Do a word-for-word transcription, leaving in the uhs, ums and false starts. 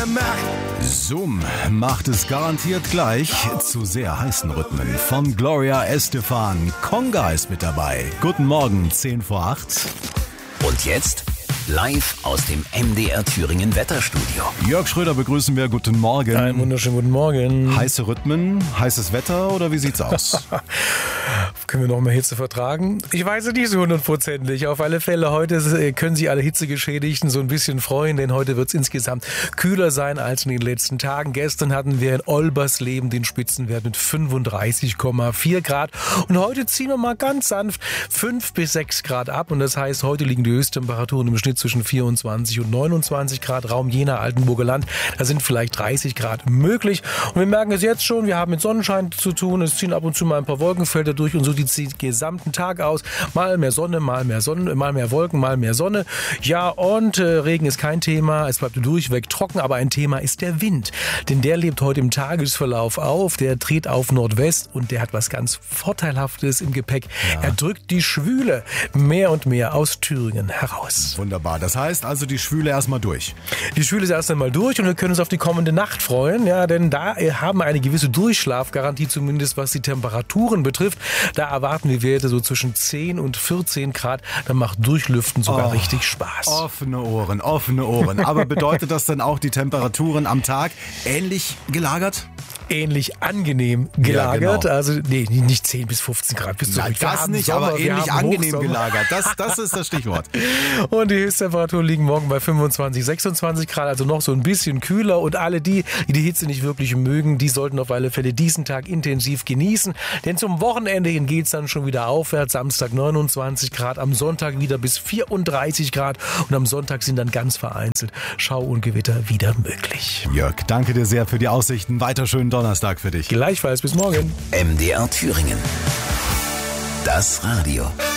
merkt. Zoom macht es garantiert gleich zu sehr heißen Rhythmen. Von Gloria Estefan. Conga ist mit dabei. Guten Morgen, zehn vor acht. Und jetzt live aus dem M D R Thüringen Wetterstudio. Jörg Schröder begrüßen wir. Guten Morgen. Einen wunderschönen guten Morgen. Heiße Rhythmen, heißes Wetter oder wie sieht's aus? Können wir noch mehr Hitze vertragen? Ich weiß es nicht so hundertprozentig. Auf alle Fälle, heute können sich alle Hitzegeschädigten so ein bisschen freuen, denn heute wird es insgesamt kühler sein als in den letzten Tagen. Gestern hatten wir in Olbersleben den Spitzenwert mit fünfunddreißig Komma vier Grad und heute ziehen wir mal ganz sanft fünf bis sechs Grad ab und das heißt, heute liegen die Höchsttemperaturen im Schnitt zwischen vierundzwanzig und neunundzwanzig Grad. Raum Jena, Altenburger Land, da sind vielleicht dreißig Grad möglich und wir merken es jetzt schon, wir haben mit Sonnenschein zu tun, es ziehen ab und zu mal ein paar Wolkenfelder durch und so sieht den gesamten Tag aus. Mal mehr Sonne, mal mehr Sonne, mal mehr Wolken, mal mehr Sonne. Ja, und äh, Regen ist kein Thema. Es bleibt durchweg trocken, aber ein Thema ist der Wind. Denn der lebt heute im Tagesverlauf auf. Der dreht auf Nordwest und der hat was ganz Vorteilhaftes im Gepäck. Ja. Er drückt die Schwüle mehr und mehr aus Thüringen heraus. Wunderbar. Das heißt also die Schwüle erstmal durch. Die Schwüle ist erst einmal durch und wir können uns auf die kommende Nacht freuen. Ja, denn da haben wir eine gewisse Durchschlafgarantie, zumindest was die Temperaturen betrifft. Da erwarten wir Werte so zwischen zehn und vierzehn Grad. Dann macht Durchlüften sogar oh, richtig Spaß. Offene Ohren, offene Ohren. Aber bedeutet das dann auch die Temperaturen am Tag ähnlich gelagert? Ähnlich angenehm gelagert. Ja, genau. Also nee, nicht zehn bis fünfzehn Grad. Bist du Nein, das nicht, Sommer, aber ähnlich angenehm gelagert. Das, das ist das Stichwort. Und die Höchsttemperaturen liegen morgen bei fünfundzwanzig, sechsundzwanzig Grad, also noch so ein bisschen kühler. Und alle die, die die Hitze nicht wirklich mögen, die sollten auf alle Fälle diesen Tag intensiv genießen. Denn zum Wochenende hin geht es dann schon wieder aufwärts. Samstag neunundzwanzig Grad, am Sonntag wieder bis vierunddreißig Grad. Und am Sonntag sind dann ganz vereinzelt Schau und Gewitter wieder möglich. Jörg, danke dir sehr für die Aussichten. Weiter schönen Donnerstag für dich. Gleichfalls, bis morgen. M D R Thüringen. Das Radio.